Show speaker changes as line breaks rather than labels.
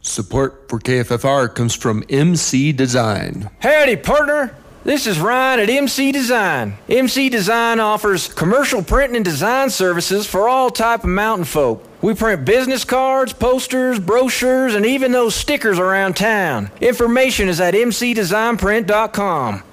Support for KFFR comes from MC Design.
Howdy, partner. This is Ryan at MC Design. MC Design offers commercial printing and design services for all type of mountain folk. We print business cards, posters, brochures, and even those stickers around town. Information is at mcdesignprint.com.